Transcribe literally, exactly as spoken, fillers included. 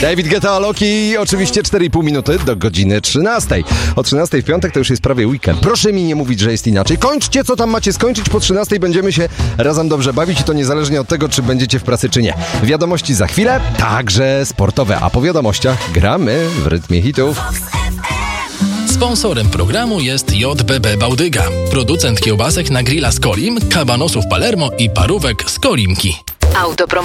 David Guetta, Loki, oczywiście cztery i pół minuty do godziny trzynastej. O trzynastej w piątek to już jest prawie weekend. Proszę mi nie mówić, że jest inaczej. Kończcie, co tam macie skończyć. Po trzynastej będziemy się razem dobrze bawić i to niezależnie od tego, czy będziecie w pracy, czy nie. Wiadomości za chwilę, także sportowe. A po wiadomościach gramy w rytmie hitów. Sponsorem programu jest J B B Bałdyga, producent kiełbasek na grilla z Kolim, kabanosów Palermo i parówek z Kolimki. Autoprom